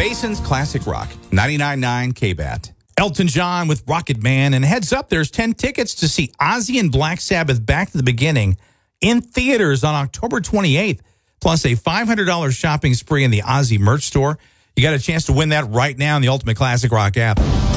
Basins Classic Rock, 99.9 KBAT. Elton John with Rocket Man. And heads up, there's 10 tickets to see Ozzy and Black Sabbath Back to the Beginning in theaters on October 28th, plus a $500 shopping spree in the Ozzy merch store. You got a chance to win that right now in the Ultimate Classic Rock app.